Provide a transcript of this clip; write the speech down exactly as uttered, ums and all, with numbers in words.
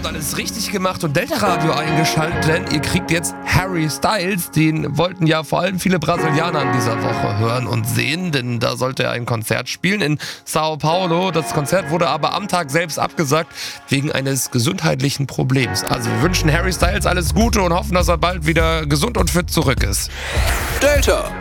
alles richtig gemacht und Delta Radio eingeschaltet, denn ihr kriegt jetzt Harry Styles. Den wollten ja vor allem viele Brasilianer in dieser Woche hören und sehen, denn da sollte er ein Konzert spielen in Sao Paulo. Das Konzert wurde aber am Tag selbst abgesagt wegen eines gesundheitlichen Problems. Also wir wünschen Harry Styles alles Gute und hoffen, dass er bald wieder gesund und fit zurück ist. Delta